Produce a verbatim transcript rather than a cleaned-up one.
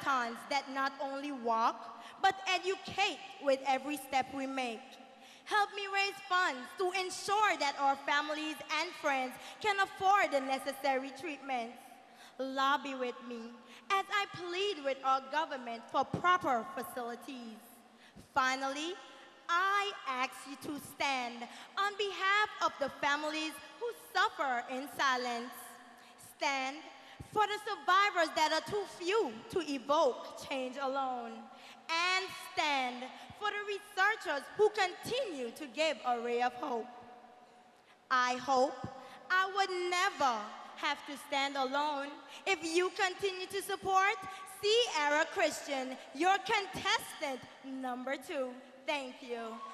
marathons that not only walk, but educate with every step we make. Help me raise funds to ensure that our families and friends can afford the necessary treatments. Lobby with me as I plead with our government for proper facilities. Finally, I ask you to stand on behalf of the families who suffer in silence. Stand for the survivors that are too few to evoke change alone. And stand for the researchers who continue to give a ray of hope. I hope I would never have to stand alone if you continue to support Sierra Christian, your contestant number two. Thank you.